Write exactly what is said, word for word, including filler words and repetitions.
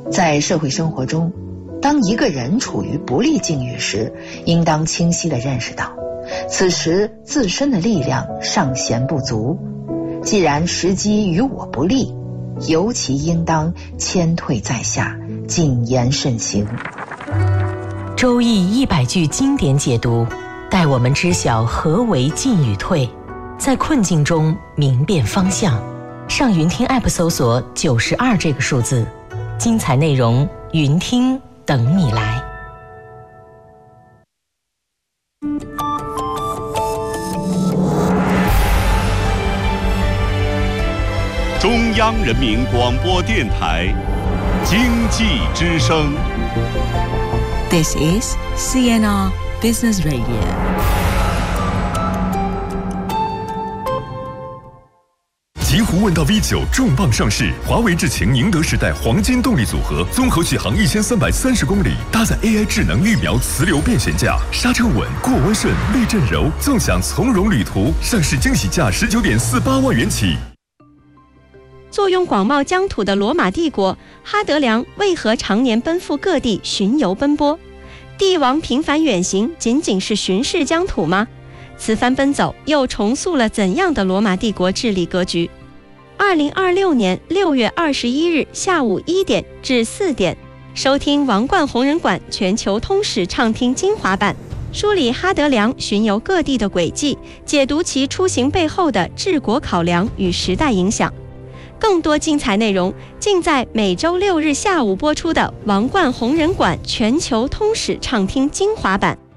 在社会生活中，当一个人处于不利境遇时，应当清晰地认识到，此时自身的力量尚显不足。既然时机与我不利，尤其应当谦退在下，谨言慎行。 周易一百句经典解读，带我们知晓何为进与退，在困境中明辨方向。上云听 App 搜索九十二这个数字，精彩内容云听等你来。 中央人民广播电台经济之声。 This is C N R Business Radio。 极狐问道 V 九重磅上市，华为智擎宁德时代黄金动力组合，综合续航一千三百三十公里，搭载 A I 智能预瞄磁流变悬架，刹车稳，过弯顺，避震柔，纵享从容旅途。上市惊喜价十九点四八万元起。 坐拥广袤疆土的罗马帝国，哈德良为何常年奔赴各地巡游奔波？帝王频繁远行，仅仅是巡视疆土吗？此番奔走又重塑了怎样的罗马帝国治理格局？二零二六年六月二十一日下午一点至四点，收听王冠红人馆全球通史畅听精华版，梳理哈德良巡游各地的轨迹，解读其出行背后的治国考量与时代影响。更多精彩内容尽在每周六日下午播出的王冠红人馆全球通史畅听精华版。